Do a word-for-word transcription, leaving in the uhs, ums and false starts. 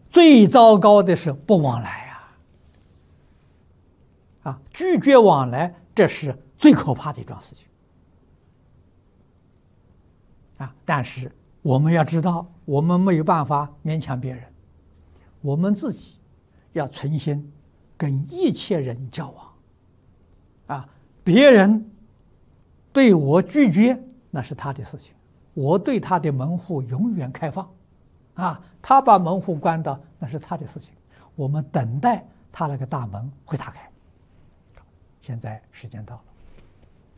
最糟糕的是不往来呀！啊，拒绝往来，这是最可怕的一桩事情。啊，但是我们要知道，我们没有办法勉强别人，我们自己要存心跟一切人交往。啊，别人对我拒绝，那是他的事情，我对他的门户永远开放。啊，他把门户关到，那是他的事情，我们等待他那个大门会打开。现在时间到了。